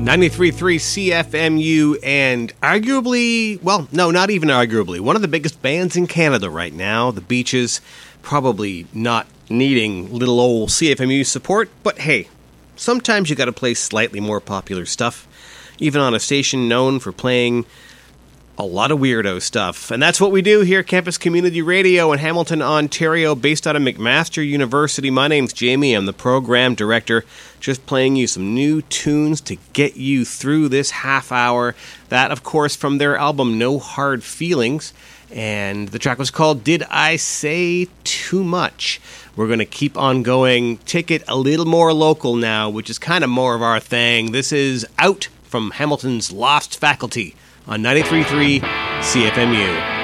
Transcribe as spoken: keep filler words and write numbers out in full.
ninety-three point three C F M U, and arguably, well, no, not even arguably, one of the biggest bands in Canada right now, The Beaches, probably not needing little old C F M U support, but hey, sometimes you gotta play slightly more popular stuff, even on a station known for playing a lot of weirdo stuff. And that's what we do here at Campus Community Radio in Hamilton, Ontario, based out of McMaster University. My name's Jamie. I'm the program director, just playing you some new tunes to get you through this half hour. That, of course, from their album No Hard Feelings. And the track was called Did I Say Too Much? We're going to keep on going, take it a little more local now, which is kind of more of our thing. This is Out from Hamilton's Lost Faculty on ninety-three point three C F M U.